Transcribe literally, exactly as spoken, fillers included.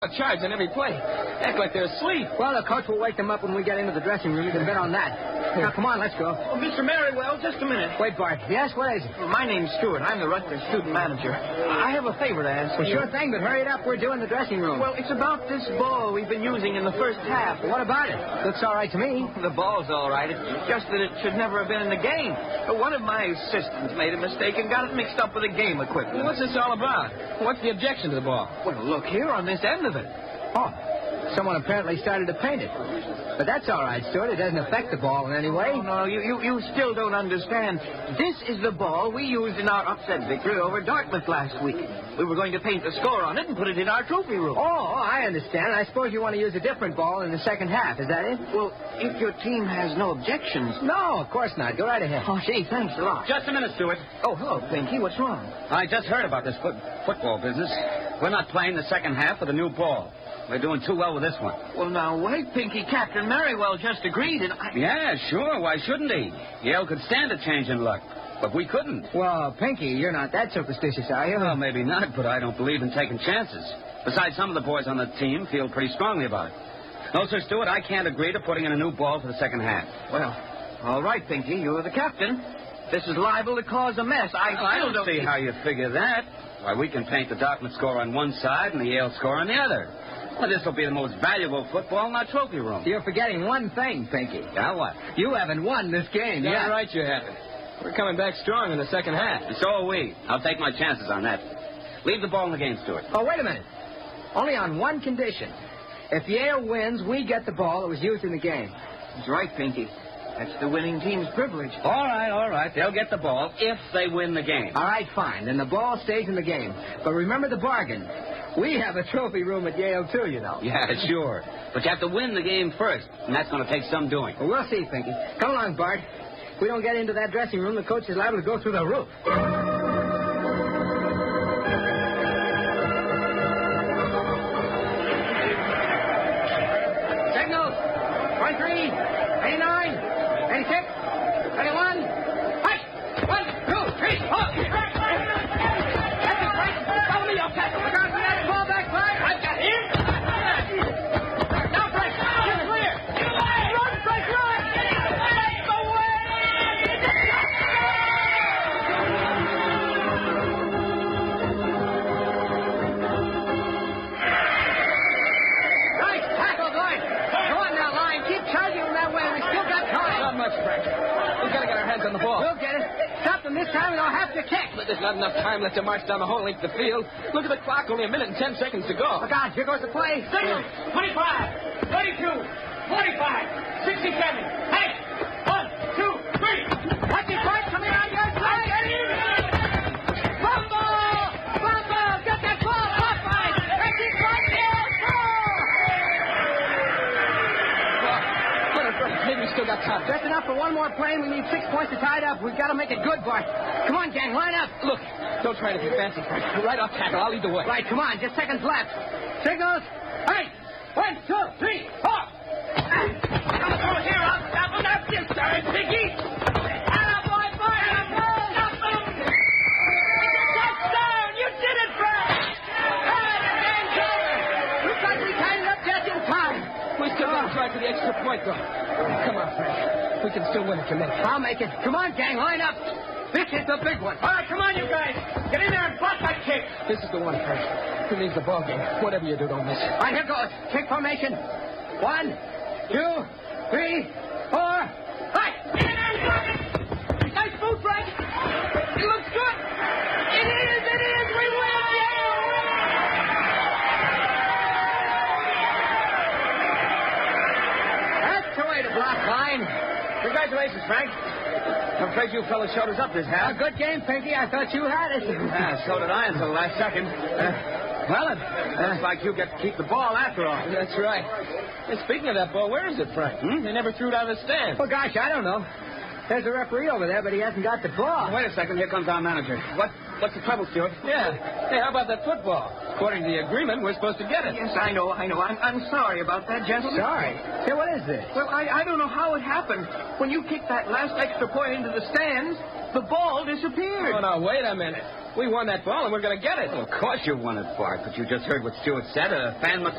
charge on every play. Act like they're asleep. Well, the coach will wake them up when we get into the dressing room. You can bet on that. Now, come on, let's go. Oh, Mister Merriwell, just a minute. Wait, Bart. Yes, what is it? Well, my name's Stewart. I'm the Rutgers student manager. I have a favor to ask Well, you. sure thing, but hurry it up. We're doing the dressing room. Well, it's about this ball we've been using in the first half. What about it? Looks all right to me. The ball's all right. It's just that it should never have been in the game. One of my assistants made a mistake and got it mixed up with the game equipment. What's this all about? What's the objection to the ball? Well, look here on this end of it. Oh, someone apparently started to paint it. But that's all right, Stuart. It doesn't affect the ball in any way. Oh, no, you, you, you still don't understand. This is the ball we used in our upset victory over Dartmouth last week. We were going to paint the score on it and put it in our trophy room. Oh, I understand. I suppose you want to use a different ball in the second half. Is that it? Well, if your team has no objections. No, of course not. Go right ahead. Oh, gee, thanks a lot. Just a minute, Stewart. Oh, hello, Pinky. What's wrong? I just heard about this foot- football business. We're not playing the second half with a new ball. We're doing too well with this one. Well, now, wait, Pinky. Captain Merriwell just agreed, and I... Yeah, sure. Why shouldn't he? Yale could stand a change in luck, but we couldn't. Well, Pinky, you're not that superstitious, are you? Well, maybe not, but I don't believe in taking chances. Besides, some of the boys on the team feel pretty strongly about it. No, Sir Stewart, I can't agree to putting in a new ball for the second half. Well, all right, Pinky. You're the captain. This is liable to cause a mess. I Well, I still don't see how you figure that. Why, we can paint the Dartmouth score on one side and the Yale score on the other. Well, this will be the most valuable football in our trophy room. You're forgetting one thing, Pinky. Yeah, what? You haven't won this game. Yeah, Yeah, right, you haven't. We're coming back strong in the second half. And so are we. I'll take my chances on that. Leave the ball in the game, Stewart. Oh, wait a minute. Only on one condition. If Yale wins, we get the ball that was used in the game. That's right, Pinky. That's the winning team's privilege. All right, all right. They'll get the ball if they win the game. All right, fine. Then the ball stays in the game. But remember the bargain. We have a trophy room at Yale, too, you know. Yeah, sure. But you have to win the game first, and that's going to take some doing. Well, we'll see, Pinky. Come along, Bart. If we don't get into that dressing room, the coach is liable to go through the roof. Signals. twenty-three, eighty-nine, eighty-six, eighty-one. Fight! One, two, three, four. That's it, Frank. Follow me, I'll tackle. Look out for that ball back, Frank. I've got him. Now, Frank, you're clear. Run, Frank, run. Nice tackle, boys. Go on now, Line. Keep charging them that way. We still got time. Not much, Frank. We've got to get our hands on the ball. We'll get it. Stop them this time, and they'll have to kick. But there's not enough time left to march down the whole length of the field. Look at the clock. Only a minute and ten seconds to go. Look out. Here goes the play. Signal, twenty-five, thirty-two, forty-five, sixty-seven. Hey, one, two, three. Watch it, Bart. Coming on your side. Fumble! Fumble! Get that ball, Popeye! That's it, Bart. Yeah, Hold on, Frank. Maybe we still got time. That's enough for one more play. We need six points to tie it up. We've got to make it good, Bart. Come on, gang. Line up. Look, don't try to be fancy, Frank. Right off tackle. I'll lead the way. Right, come on. Just seconds left. Signals. Hey! One, two, three, four. Oh, here, I'll stop him. That's this time, Piggy. Attaboy, boy. Attaboy. Stop him. It's a touchdown. You did it, Frank. Ah, the game's over. Looks like we tied it up just in time. We still got to try for the extra point, though. Come on, Frank. We can still win if you make it. I'll make it. Come on, gang. Line up. This is the big one. All right, come on, you guys. Get in there and block that kick. This is the one, Frank. Who needs the ball game? Whatever you do, don't miss it. All right, here goes. Kick formation. One, two, three, four. Right. Nice move, Frank. It looks good. It is, it is. We win. That's the way to block, Line. Congratulations, Frank. I'm afraid you fellas showed us up this A half. good game, Pinky. I thought you had it. Yeah, so did I until the last second. Uh, well, it looks like you get to keep the ball after all. That's right. And speaking of that ball, where is it, Frank? Hmm? They never threw it out of the stand. Well, gosh, I don't know. There's a referee over there, but he hasn't got the ball. Wait a second. Here comes our manager. What? What's the trouble, Stewart? Yeah. Hey, how about that football? According to the agreement, we're supposed to get it. Yes, I know, I know. I'm, I'm sorry about that, gentlemen. Sorry. Hey, what is this? Well, I, I don't know how it happened. When you kicked that last extra point into the stands, the ball disappeared. Oh, now, wait a minute. We won that ball, and we're going to get it. Well, of course you won it, Bart, but you just heard what Stewart said. A fan must